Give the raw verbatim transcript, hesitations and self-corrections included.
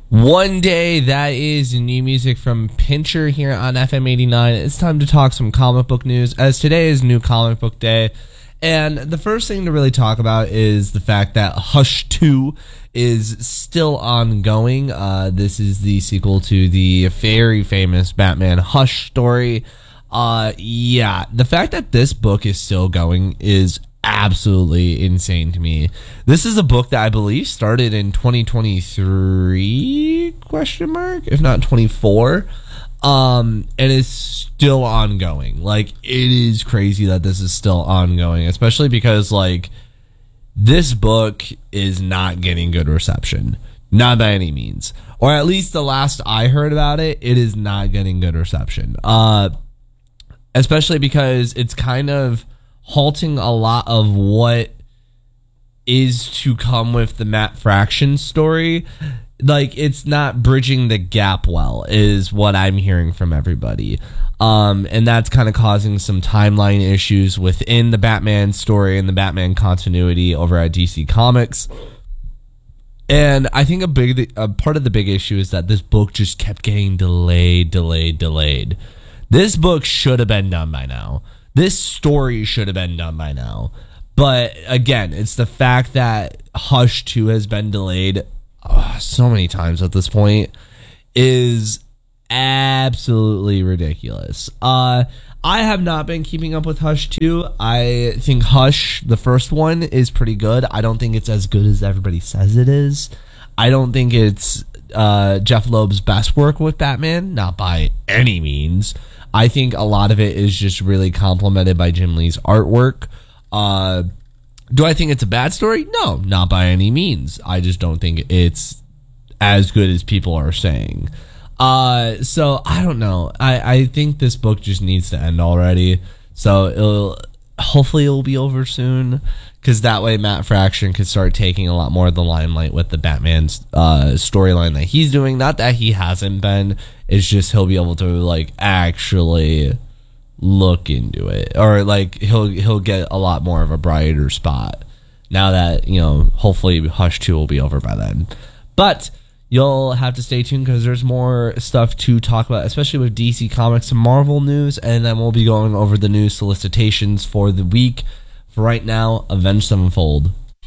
One day, that is new music from Pincher here on F M eighty-nine. It's time to talk some comic book news, as today is New Comic Book Day. And the first thing to really talk about is the fact that Hush two is still ongoing. Uh, this is the sequel to the very famous Batman Hush story. Uh, yeah, the fact that this book is still going is absolutely insane to me. This is a book that I believe started in twenty twenty-three, question mark, if not twenty-four, um, and is still ongoing. Like, it is crazy that this is still ongoing, especially because, like, this book is not getting good reception. Not by any means. Or at least the last I heard about it, it is not getting good reception. Uh, especially because it's kind of halting a lot of what is to come with the Matt Fraction story. Like, it's not bridging the gap well, is what I'm hearing from everybody. Um, and that's kind of causing some timeline issues within the Batman story and the Batman continuity over at D C Comics. And I think a big a part of the big issue is that this book just kept getting delayed, delayed, delayed. This book should have been done by now. This story should have been done by now. But again, it's the fact that Hush two has been delayed oh, so many times at this point is absolutely ridiculous. Uh, I have not been keeping up with Hush two. I think Hush, the first one, is pretty good. I don't think it's as good as everybody says it is. I don't think it's uh, Jeff Loeb's best work with Batman, not by any means. I think a lot of it is just really complemented by Jim Lee's artwork. Uh, do I think it's a bad story? No, not by any means. I just don't think it's as good as people are saying. Uh, so I don't know. I, I think this book just needs to end already. So it'll hopefully it'll be over soon, because that way Matt Fraction could start taking a lot more of the limelight with the Batman's uh, storyline that he's doing. Not that he hasn't been. It's just he'll be able to like actually look into it, or like he'll he'll get a lot more of a brighter spot now that, you know, hopefully Hush two will be over by then. But you'll have to stay tuned, because there's more stuff to talk about, especially with D C Comics and Marvel news, and then we'll be going over the new solicitations for the week. For right now, Avenged Sevenfold.